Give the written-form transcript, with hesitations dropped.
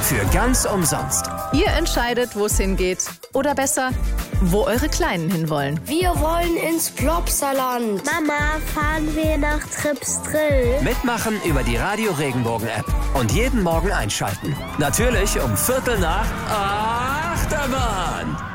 Für ganz umsonst. Ihr entscheidet, wo es hingeht. Oder besser, wo eure Kleinen hinwollen. Wir wollen ins Plopsaland. Mama, fahren wir nach Trips Drill? Mitmachen über die Radio Regenbogen App. Und jeden Morgen einschalten. Natürlich um 7:45 Achterbahn.